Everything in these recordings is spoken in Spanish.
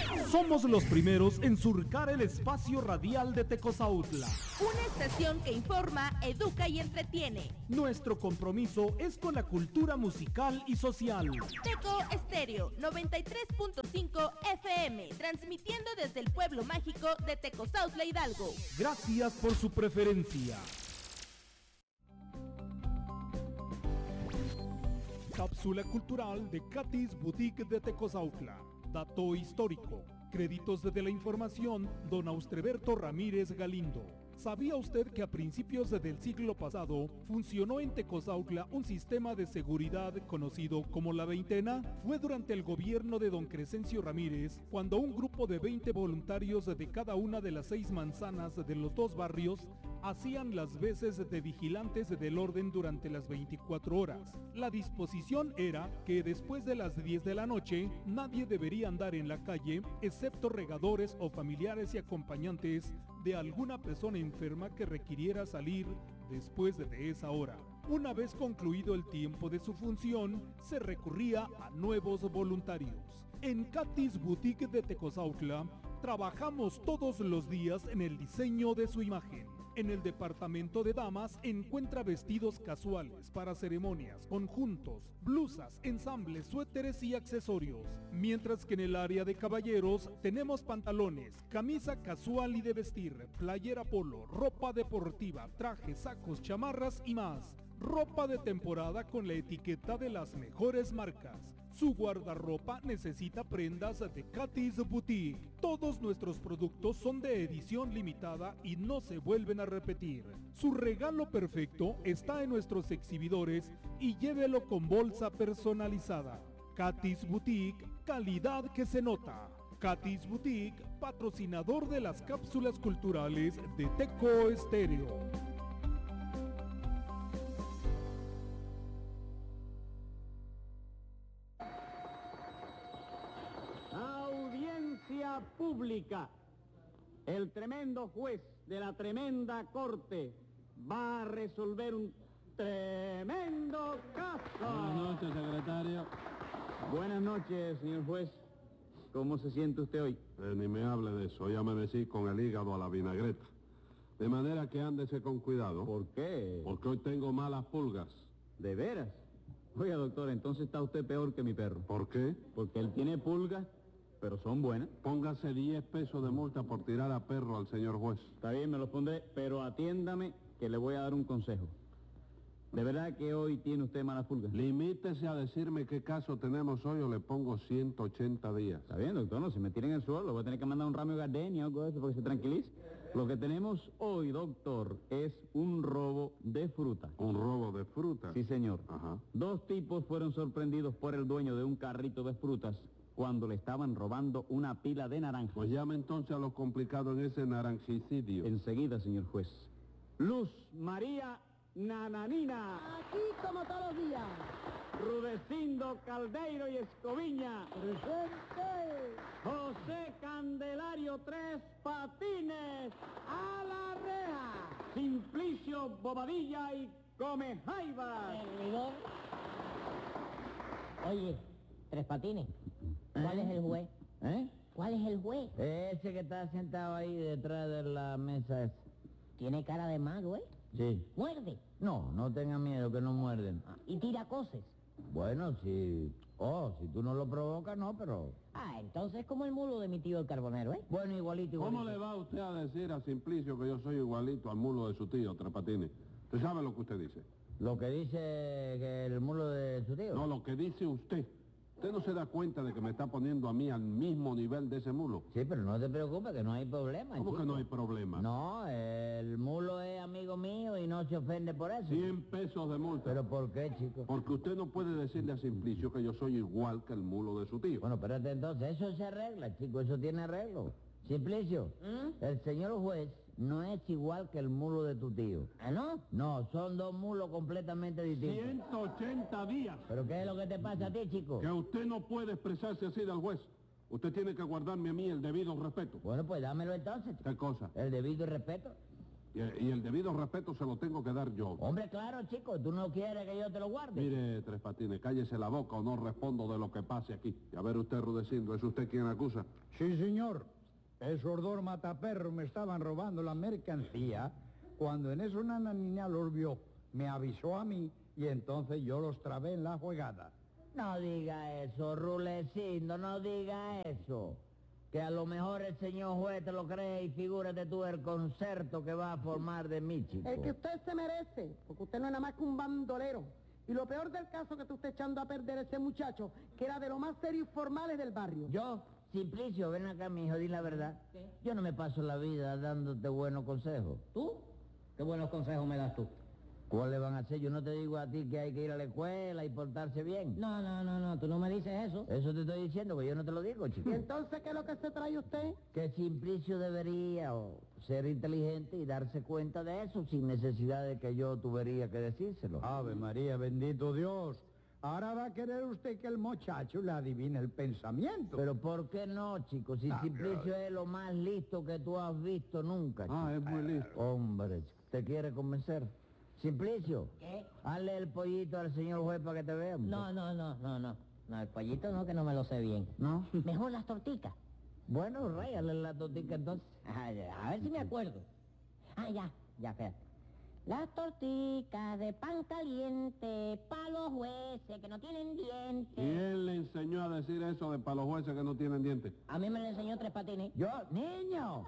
Somos los primeros en surcar el espacio radial de Tecozautla. Una estación que informa, educa y entretiene. Nuestro compromiso es con la cultura musical y social. Teco Estéreo 93.5 FM, transmitiendo desde el pueblo mágico de Tecozautla, Hidalgo. Gracias por su preferencia. Cápsula cultural de Katy's Boutique de Tecozautla. Dato histórico. Créditos de la información, don Austreberto Ramírez Galindo. ¿Sabía usted que a principios del siglo pasado funcionó en Tecozautla un sistema de seguridad conocido como la Veintena? Fue durante el gobierno de don Crescencio Ramírez cuando un grupo de 20 voluntarios de cada una de las 6 manzanas de los 2 barrios hacían las veces de vigilantes del orden durante las 24 horas. La disposición era que después de las 10 de la noche nadie debería andar en la calle excepto regadores o familiares y acompañantes de alguna persona enferma que requiriera salir después de esa hora. Una vez concluido el tiempo de su función, se recurría a nuevos voluntarios. En Katy's Boutique de Tecozautla, trabajamos todos los días en el diseño de su imagen. En el departamento de damas encuentra vestidos casuales para ceremonias, conjuntos, blusas, ensambles, suéteres y accesorios. Mientras que en el área de caballeros tenemos pantalones, camisa casual y de vestir, playera polo, ropa deportiva, trajes, sacos, chamarras y más. Ropa de temporada con la etiqueta de las mejores marcas. Su guardarropa necesita prendas de Katy's Boutique. Todos nuestros productos son de edición limitada y no se vuelven a repetir. Su regalo perfecto está en nuestros exhibidores y llévelo con bolsa personalizada. Katy's Boutique, calidad que se nota. Katy's Boutique, patrocinador de las cápsulas culturales de Teco Estéreo. Pública. El tremendo juez de la tremenda corte va a resolver un tremendo caso. Buenas noches, secretario. Buenas noches, señor juez. ¿Cómo se siente usted hoy? Ni me hable de eso. Hoy amanecí con el hígado a la vinagreta. De manera que ándese con cuidado. ¿Por qué? Porque hoy tengo malas pulgas. ¿De veras? Oiga, doctor, entonces está usted peor que mi perro. ¿Por qué? Porque él tiene pulgas, pero son buenas. Póngase 10 pesos de multa por tirar a perro al señor juez. Está bien, me los pondré, pero atiéndame que le voy a dar un consejo. ¿De verdad que hoy tiene usted malas pulgas? Limítese a decirme qué caso tenemos hoy o le pongo 180 días. Está bien, doctor, no se me tire en el suelo. Voy a tener que mandar un ramo de gardenia o algo de eso para que se tranquilice. Lo que tenemos hoy, doctor, es un robo de fruta. ¿Un robo de fruta? Sí, señor. Ajá. 2 tipos fueron sorprendidos por el dueño de un carrito de frutas cuando le estaban robando una pila de naranjas. Pues llame entonces a lo complicado en ese naranjicidio. Enseguida, señor juez. Luz María Nananina. Aquí como todos los días. Rudecindo Caldeiro y Escoviña. Presente. José Candelario Tres Patines. A la reja. Simplicio Bobadilla y Come Jaivas. Servidor. Oye, Tres Patines, ¿cuál es el juez? ¿Cuál es el juez? Ese que está sentado ahí detrás de la mesa esa. Tiene cara de mago, ¿eh? Sí. Muerde. No, no tenga miedo, que no muerden. Y tira cosas. Bueno, si tú no lo provocas, no, pero... Entonces como el mulo de mi tío el carbonero, ¿eh? Bueno, igualito. ¿Cómo le va usted a decir a Simplicio que yo soy igualito al mulo de su tío, Tres Patines? ¿Usted sabe lo que usted dice? Lo que dice que el mulo de su tío. No, lo que dice usted. ¿Usted no se da cuenta de que me está poniendo a mí al mismo nivel de ese mulo? Sí, pero no te preocupes, que no hay problema. ¿Cómo chico. que no hay problema? No, el mulo es amigo mío y no se ofende por eso. 100 pesos de multa. ¿Pero por qué, chico? Porque usted no puede decirle a Simplicio que yo soy igual que el mulo de su tío. Bueno, espérate entonces, eso se arregla, chico, eso tiene arreglo. Simplicio, el señor juez no es igual que el mulo de tu tío. ¿Ah, no? No, son 2 mulos completamente distintos. 180 días. ¿Pero qué es lo que te pasa a ti, chico? Que usted no puede expresarse así del juez. Usted tiene que guardarme a mí el debido respeto. Bueno, pues dámelo entonces, chico. ¿Qué cosa? El debido respeto. Y el debido respeto se lo tengo que dar yo. Hombre, claro, chico, tú no quieres que yo te lo guarde. Mire, Tres Patines, cállese la boca o no respondo de lo que pase aquí. Y a ver usted, Rudecindo, ¿es usted quien acusa? Sí, señor. Esos dos mataperros me estaban robando la mercancía. Cuando en eso una niña los vio, me avisó a mí y entonces yo los trabé en la juegada. No diga eso, Rulecindo, no diga eso. Que a lo mejor el señor juez te lo cree y figúrate tú el concerto que va a formar de mí, chico. El que usted se merece, porque usted no es nada más que un bandolero. Y lo peor del caso que tú estés echando a perder a ese muchacho, que era de lo más serio y formales del barrio. Yo, Simplicio, ven acá, mi hijo, di la verdad. ¿Qué? Yo no me paso la vida dándote buenos consejos. ¿Tú? ¿Qué buenos consejos me das tú? ¿Cuáles van a ser? Yo no te digo a ti que hay que ir a la escuela y portarse bien. No, tú no me dices eso. Eso te estoy diciendo, que yo no te lo digo, chico. ¿Y entonces qué es lo que se trae usted? Que Simplicio debería ser inteligente y darse cuenta de eso sin necesidad de que yo tuviera que decírselo. Ave María, bendito Dios. Ahora va a querer usted que el muchacho le adivine el pensamiento. Pero ¿por qué no, chico? Si Simplicio es lo más listo que tú has visto nunca, chico. Ah, es muy listo. Hombre, ¿te quiere convencer? Simplicio, ¿Qué? hazle el pollito al señor juez para que te vea. No, el pollito no, que no me lo sé bien. ¿No? Mejor las torticas. Bueno, ráyale la tortica entonces. A ver si me acuerdo. Ya, espérate. Las torticas de pan caliente para los jueces que no tienen dientes. ¿Quién le enseñó a decir eso de para los jueces que no tienen dientes? A mí me lo enseñó Tres Patines. Yo, niño,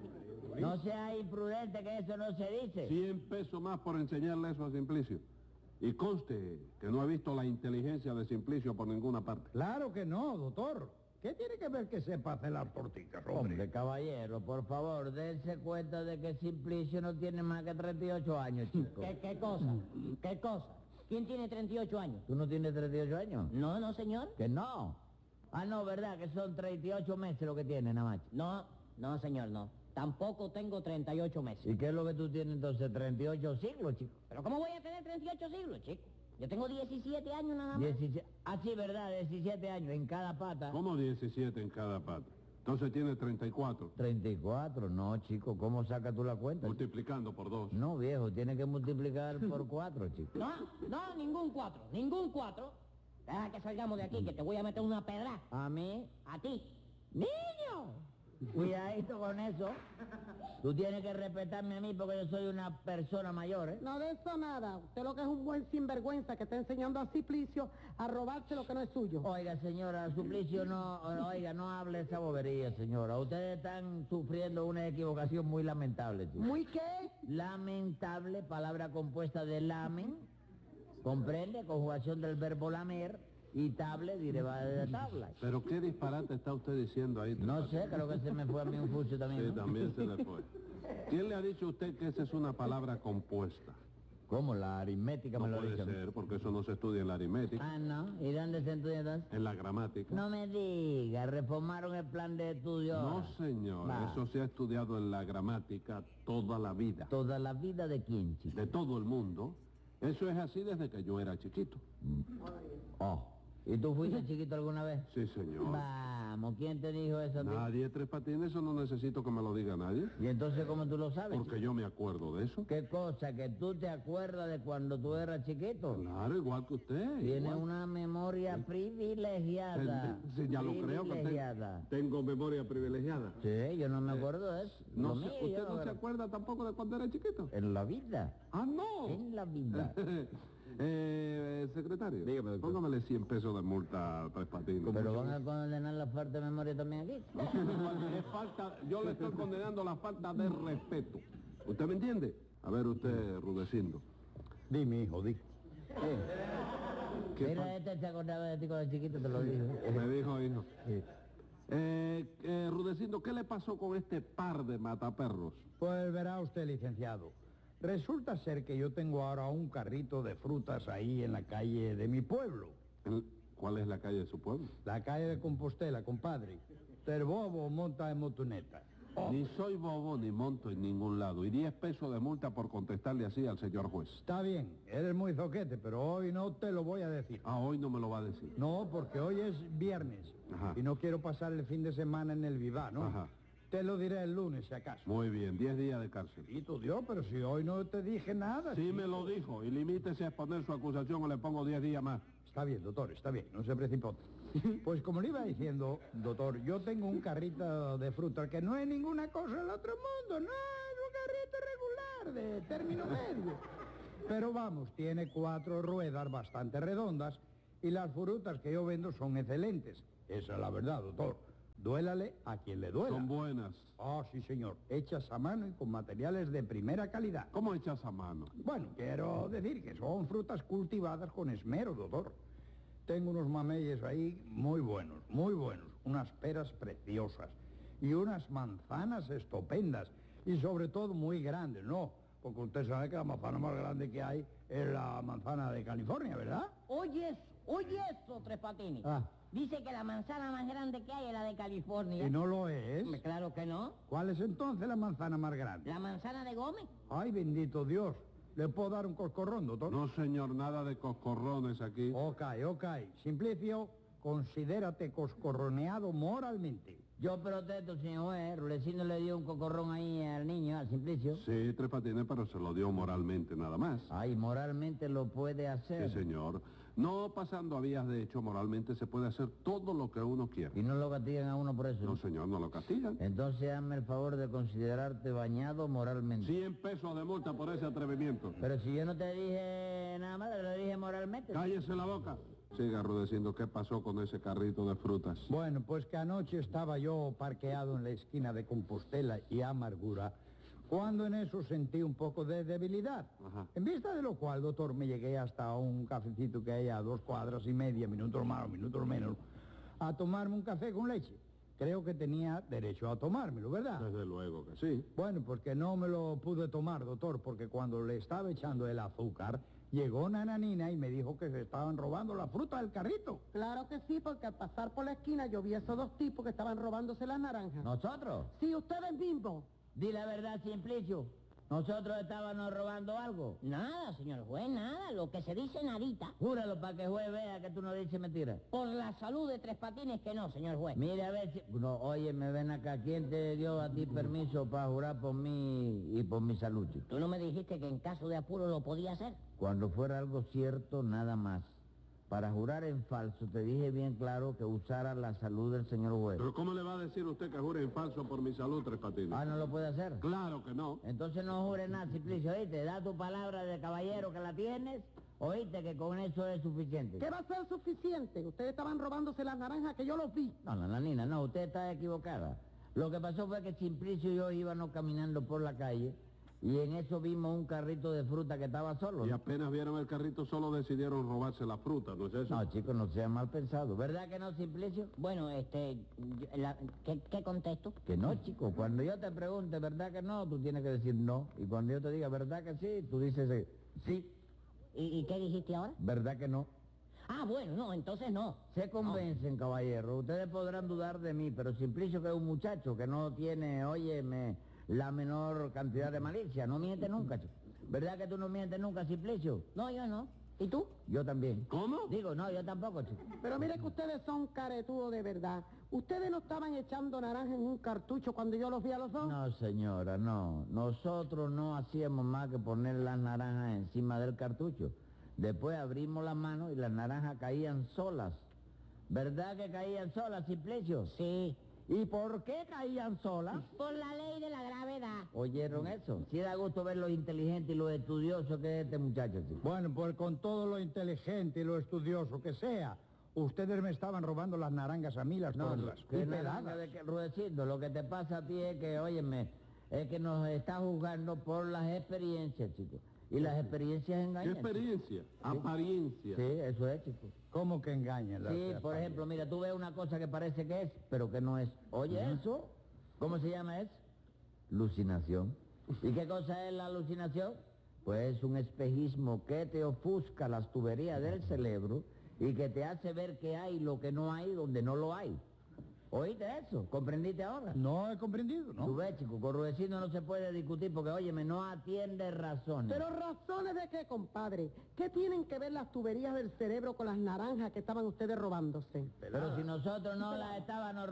no sea imprudente, que eso no se dice. 100 pesos más por enseñarle eso a Simplicio. Y conste que no he visto la inteligencia de Simplicio por ninguna parte. Claro que no, doctor. ¿Qué tiene que ver que sepa hacer las torticas, hombre? Hombre, caballero, por favor, dense cuenta de que Simplicio no tiene más que 38 años, chico. ¿Qué cosa? ¿Qué cosa? ¿Quién tiene 38 años? ¿Tú no tienes 38 años? No, señor. Que no. Ah, no, ¿verdad? Que son 38 meses lo que tiene, nada más. No, señor, no. Tampoco tengo 38 meses. ¿Y qué es lo que tú tienes entonces? 38 siglos, chico. ¿Pero cómo voy a tener 38 siglos, chico? Yo tengo 17 años nada más. 17. Ah, sí, ¿verdad? 17 años en cada pata. ¿Cómo 17 en cada pata? Entonces tiene 34. 34, no, chico, ¿cómo sacas tú la cuenta? Multiplicando por 2. No, viejo, tiene que multiplicar por 4, chico. No, ningún 4. Deja que salgamos de aquí, que te voy a meter una pedra. ¿A mí? A ti. ¡Niño! Cuidadito con eso. Tú tienes que respetarme a mí porque yo soy una persona mayor, ¿eh? No de eso nada. Usted lo que es un buen sinvergüenza que está enseñando a Simplicio a robarse lo que no es suyo. Oiga, señora, Suplicio, no hable esa bobería, señora. Ustedes están sufriendo una equivocación muy lamentable, chico. ¿Muy qué? Lamentable, palabra compuesta de lamen, comprende, conjugación del verbo lamer, y table derivada de tabla. Pero qué disparate está usted diciendo ahí. No sé, creo que se me fue a mí un fucio también. Sí, ¿no? también se le fue. ¿Quién le ha dicho a usted que esa es una palabra compuesta? ¿Cómo? La aritmética No me lo puede dice. ser, porque eso no se estudia en la aritmética, Ah, ¿no? ¿Y dónde se estudia entonces? en la gramática. No me diga, reformaron el plan de estudio. No, ahora. señor, Va. eso se ha estudiado en la gramática toda la vida. ¿Toda la vida de quién, chico? De todo el mundo. Eso es así desde que yo era chiquito. Oh. ¿Y tú fuiste chiquito alguna vez? Sí, señor. Vamos, ¿quién te dijo eso a ti? Nadie, Tres Patines, eso no necesito que me lo diga nadie. ¿Y entonces cómo tú lo sabes? Porque yo me acuerdo de eso. ¿Qué cosa? ¿Que tú te acuerdas de cuando tú eras chiquito? Claro, igual que usted. Tienes igual. una memoria privilegiada. Sí, ya lo creo que Privilegiada. tengo memoria privilegiada. Sí, yo no me acuerdo de eso. No Lo sé, mío, ¿usted yo no se creo. acuerda tampoco de cuando era chiquito? En la vida. Ah, no. En la vida. Secretario, Dígame, doctor. póngamele 100 pesos de multa a Tres Patines. Pero van a condenar la falta de memoria también aquí. Es falta, yo le estoy condenando la falta de respeto. ¿Usted me entiende? A ver usted, Rudecindo. Dime, hijo, di. ¿Qué Mira, este se acordaba de ti cuando chiquito, te lo digo. Me dijo, hijo. Sí. Rudecindo, ¿qué le pasó con este par de mataperros? Pues verá usted, licenciado. Resulta ser que yo tengo ahora un carrito de frutas ahí en la calle de mi pueblo. ¿Cuál es la calle de su pueblo? La calle de Compostela, compadre. Ter bobo monta en motoneta. Ni soy bobo ni monto en ningún lado. Y 10 pesos de multa por contestarle así al señor juez. Está bien, eres muy zoquete, pero hoy no te lo voy a decir. Ah, hoy no me lo va a decir. No, porque hoy es viernes. Ajá. Y no quiero pasar el fin de semana en el Vivá, ¿no? Ajá. Te lo diré el lunes, si acaso. Muy bien, 10 días de cárcel. Y tu Dios, pero si hoy no te dije nada. Sí chico. me lo dijo, y limítese a exponer su acusación o le pongo 10 días más. Está bien, doctor, está bien, no se precipote. Pues como le iba diciendo, doctor, yo tengo un carrito de fruta que no es ninguna cosa del otro mundo, no es un carrito regular, de término medio. Pero vamos, tiene 4 ruedas bastante redondas y las frutas que yo vendo son excelentes. Esa es la verdad, doctor. Duélale a quien le duela. Son buenas. Ah, sí, señor. Hechas a mano y con materiales de primera calidad. ¿Cómo echas a mano? Bueno, quiero decir que son frutas cultivadas con esmero, doctor. Tengo unos mameyes ahí muy buenos, unas peras preciosas y unas manzanas estupendas y sobre todo muy grandes, ¿no? Porque usted sabe que la manzana más grande que hay es la manzana de California, ¿verdad? Oye eso, Tres Patines. Ah. Dice que la manzana más grande que hay es la de California. ¿Y no lo es? Hombre, claro que no. ¿Cuál es entonces la manzana más grande? La manzana de Gómez. Ay, bendito Dios. ¿Le puedo dar un coscorrón, doctor? No, señor, nada de coscorrones aquí. Ok. Simplicio, considérate coscorroneado moralmente. Yo protesto, señor juez. Rulecindo le dio un cocorrón ahí al niño, al Simplicio. Sí, Tres Patines, pero se lo dio moralmente nada más. Ay, moralmente lo puede hacer. Sí, señor. No pasando a vías de hecho, moralmente se puede hacer todo lo que uno quiera. Y no lo castigan a uno por eso. No, señor, no lo castigan. Entonces hazme el favor de considerarte bañado moralmente. 100 pesos de multa por ese atrevimiento. Pero si yo no te dije nada más, te lo dije moralmente. Cállese la boca. Siga rudeciendo, ¿qué pasó con ese carrito de frutas? Bueno, pues que anoche estaba yo parqueado en la esquina de Compostela y Amargura, cuando en eso sentí un poco de debilidad. Ajá. En vista de lo cual, doctor, me llegué hasta un cafecito que hay a 2 cuadras y media, minutos más, minutos menos, a tomarme un café con leche. Creo que tenía derecho a tomármelo, ¿verdad? Desde luego que sí. Bueno, pues que no me lo pude tomar, doctor, porque cuando le estaba echando el azúcar, llegó Nananina y me dijo que se estaban robando la fruta del carrito. Claro que sí, porque al pasar por la esquina yo vi a esos 2 tipos que estaban robándose las naranjas. ¿Nosotros? Sí, ustedes mismos. Di la verdad, Simplicio. ¿Nosotros estábamos robando algo? Nada, señor juez, nada. Lo que se dice nadita. Júralo para que el juez vea que tú no dices mentira. Por la salud de Tres Patines que no, señor juez. Mire a ver si... No, oye, me ven acá. ¿Quién te dio a ti permiso para jurar por mí y por mi salud, chico? ¿Tú no me dijiste que en caso de apuro lo podía hacer? Cuando fuera algo cierto, nada más. Para jurar en falso, te dije bien claro que usara la salud del señor juez. ¿Pero cómo le va a decir usted que jure en falso por mi salud, Tres Patines? Ah, ¿no lo puede hacer? Claro que no. Entonces no jures nada, Simplicio, ¿oíste? Da tu palabra de caballero que la tienes, oíste, que con eso es suficiente. ¿Qué va a ser suficiente? Ustedes estaban robándose las naranjas que yo los vi. No, Nananina, no, usted está equivocada. Lo que pasó fue que Simplicio y yo íbamos caminando por la calle y en eso vimos un carrito de fruta que estaba solo. Y ¿no? apenas vieron el carrito, solo decidieron robarse la fruta, ¿no es eso? No, chicos, no sea mal pensado. ¿Verdad que no, Simplicio? Bueno, ¿qué contesto? Que no, chico. Cuando yo te pregunte, ¿verdad que no? Tú tienes que decir no. Y cuando yo te diga, ¿verdad que sí? Tú dices sí. ¿Y qué dijiste ahora? ¿Verdad que no? Ah, bueno, no, entonces no. Se convencen, caballero. Ustedes podrán dudar de mí, pero Simplicio, que es un muchacho que no tiene, óyeme, la menor cantidad de malicia. No miente nunca, chico. ¿Verdad que tú no mientes nunca, Simplicio? No, yo no. ¿Y tú? Yo también. ¿Cómo? Digo, no, yo tampoco, chico. Pero mire que ustedes son caretudos de verdad. ¿Ustedes no estaban echando naranja en un cartucho cuando yo los vi a los dos? No, señora, no. Nosotros no hacíamos más que poner las naranjas encima del cartucho. Después abrimos las manos y las naranjas caían solas. ¿Verdad que caían solas, Simplicio? Sí. ¿Y por qué caían solas? Por la ley de la gravedad. ¿Oyeron eso? Sí da gusto ver lo inteligente y lo estudioso que es este muchacho, chico. Bueno, pues con todo lo inteligente y lo estudioso que sea, ustedes me estaban robando las naranjas a mí, las tortas. que y naranja pedadas. de que, Rudecindo, lo que te pasa a ti es que, óyeme, es que nos estás juzgando por las experiencias, chicos. Y las experiencias ¿Qué engañan. experiencia? Apariencia. Sí, eso es, chico. ¿Cómo que engañan las Sí, apariencias? por ejemplo, mira, tú ves una cosa que parece que es, pero que no es. Oye, eso, ¿cómo se llama eso? Alucinación. ¿Y qué cosa es la alucinación? Pues es un espejismo que te ofusca las tuberías del cerebro y que te hace ver que hay lo que no hay donde no lo hay. ¿Oíste eso? ¿Comprendiste ahora? No he comprendido, ¿no? Tú ves, chico, con Rudecindo no se puede discutir porque, óyeme, no atiende razones. ¿Pero razones de qué, compadre? ¿Qué tienen que ver las tuberías del cerebro con las naranjas que estaban ustedes robándose? Pero si nosotros no las estábamos robando,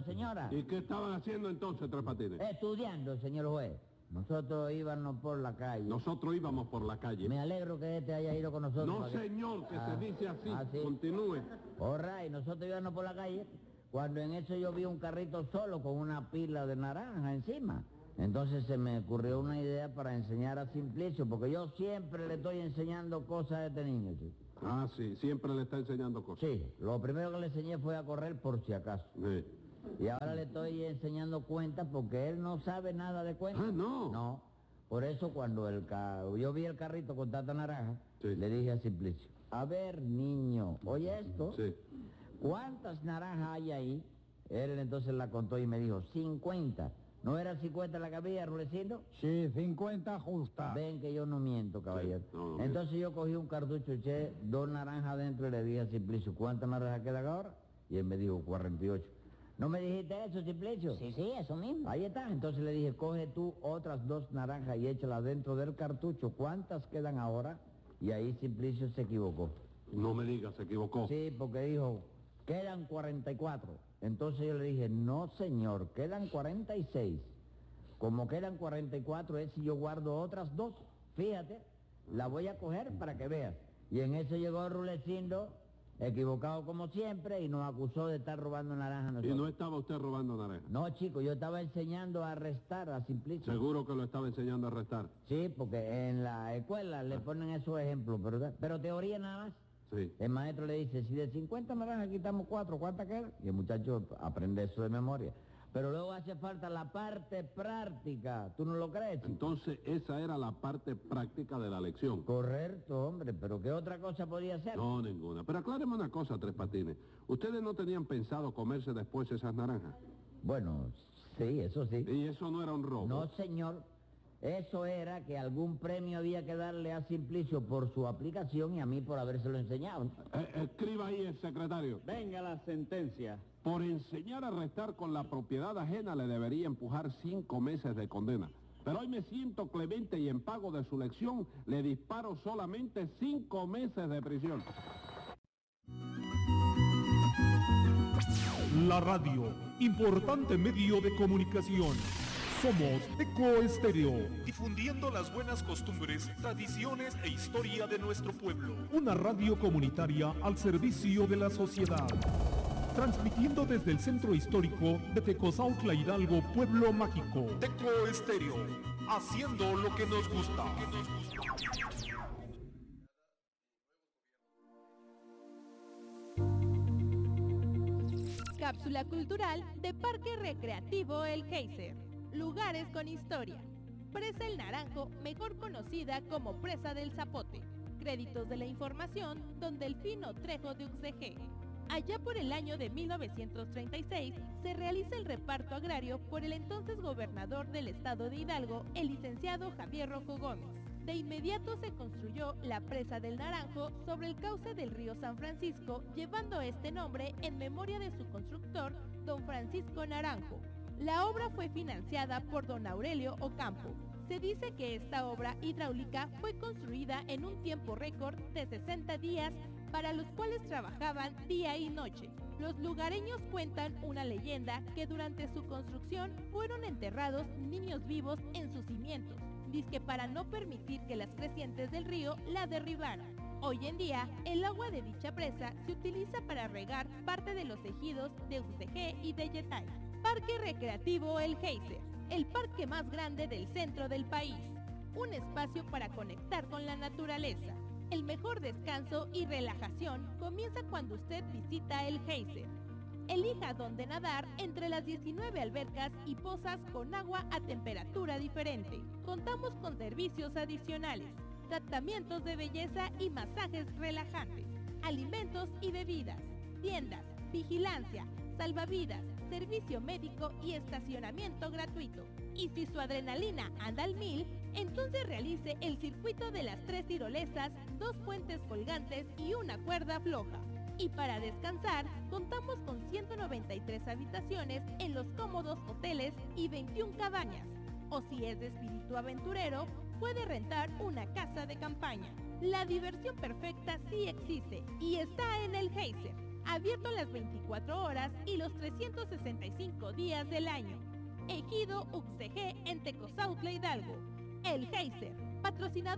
señora. ¿Y qué estaban haciendo entonces, Tres Patines? Estudiando, señor juez. Nosotros íbamos por la calle. Nosotros íbamos por la calle. Me alegro que este haya ido con nosotros. No, para que- señor, que se dice así. ¿sí? Continúe. All right, nosotros íbamos por la calle, cuando en eso yo vi un carrito solo con una pila de naranja encima. Entonces se me ocurrió una idea para enseñar a Simplicio, porque yo siempre le estoy enseñando cosas a este niño, chico. Ah, sí, siempre le está enseñando cosas. Sí, lo primero que le enseñé fue a correr por si acaso. Sí. Y ahora le estoy enseñando cuentas porque él no sabe nada de cuentas. Ah, no. No. Por eso cuando yo vi el carrito con tanta naranja, Sí. le dije a Simplicio, a ver, niño, oye esto, Sí. ¿cuántas naranjas hay ahí? Él entonces la contó y me dijo, 50. ¿No era 50 la que había, Rulecindo? Sí, 50 justa. Ven que yo no miento, caballero. Sí, no, no Entonces yo cogí un cartucho, eché 2 naranjas adentro y le dije a Simplicio, ¿cuántas naranjas quedan ahora? Y él me dijo, 48. ¿No me dijiste eso, Simplicio? Sí, sí, eso mismo. Ahí está. Entonces le dije, coge tú otras 2 naranjas y échalas dentro del cartucho. ¿Cuántas quedan ahora? Y ahí Simplicio se equivocó. No me digas, se equivocó. Sí, porque dijo, quedan 44. Entonces yo le dije, no señor, quedan 46. Como quedan 44 es si yo guardo otras 2. Fíjate, la voy a coger para que veas. Y en eso llegó Rulecindo, equivocado como siempre, y nos acusó de estar robando naranjas a Y nosotros. no estaba usted robando naranja. No, chico, yo estaba enseñando a restar a Simplicio. Seguro que lo estaba enseñando a restar. Sí, porque en la escuela le ponen esos ejemplos, pero teoría nada más. Sí. El maestro le dice, si de 50 naranjas quitamos 4, ¿cuántas quedan? Y el muchacho aprende eso de memoria. Pero luego hace falta la parte práctica, ¿tú no lo crees, chico? Entonces, esa era la parte práctica de la lección. Correcto, hombre, pero ¿qué otra cosa podía ser? No, ninguna. Pero acláreme una cosa, Tres Patines. ¿Ustedes no tenían pensado comerse después esas naranjas? Bueno, sí, eso sí. Y eso no era un robo. No, señor. Eso era que algún premio había que darle a Simplicio por su aplicación y a mí por habérselo enseñado. Escriba ahí el secretario. Venga la sentencia. Por enseñar a restar con la propiedad ajena le debería empujar 5 meses de condena. Pero hoy me siento clemente y en pago de su lección le disparo solamente 5 meses de prisión. La radio, importante medio de comunicación. Somos Eco Estéreo, difundiendo las buenas costumbres, tradiciones e historia de nuestro pueblo. Una radio comunitaria al servicio de la sociedad. Transmitiendo desde el centro histórico de Tecozautla Hidalgo, Pueblo Mágico. Eco Estéreo, haciendo lo que nos gusta. Cápsula cultural de Parque Recreativo El Geyser. Lugares con historia. Presa El Naranjo, mejor conocida como Presa del Zapote. Créditos de la información, Don Delfino Trejo de Uxeje. Allá por el año de 1936 se realiza el reparto agrario por el entonces gobernador del estado de Hidalgo, el licenciado Javier Rojo Gómez. De inmediato se construyó la Presa del Naranjo sobre el cauce del río San Francisco, llevando este nombre en memoria de su constructor, don Francisco Naranjo. La obra fue financiada por don Aurelio Ocampo. Se dice que esta obra hidráulica fue construida en un tiempo récord de 60 días, para los cuales trabajaban día y noche. Los lugareños cuentan una leyenda que durante su construcción fueron enterrados niños vivos en sus cimientos, dizque para no permitir que las crecientes del río la derribaran. Hoy en día, el agua de dicha presa se utiliza para regar parte de los ejidos de Uxeje y de Yetay. Parque Recreativo El Geyser, el parque más grande del centro del país. Un espacio para conectar con la naturaleza. El mejor descanso y relajación comienza cuando usted visita El Geyser. Elija dónde nadar entre las 19 albercas y pozas con agua a temperatura diferente. Contamos con servicios adicionales, tratamientos de belleza y masajes relajantes, alimentos y bebidas, tiendas, vigilancia, salvavidas, servicio médico y estacionamiento gratuito. Y si su adrenalina anda al 1000, entonces realice el circuito de las 3 tirolesas, 2 puentes colgantes y una cuerda floja. Y para descansar, contamos con 193 habitaciones en los cómodos hoteles y 21 cabañas. O si es de espíritu aventurero, puede rentar una casa de campaña. La diversión perfecta sí existe y está en El Geyser. abierto las 24 horas y los 365 días del año. Ejido UXG en Tecozautla, Hidalgo. El Geyser, patrocinador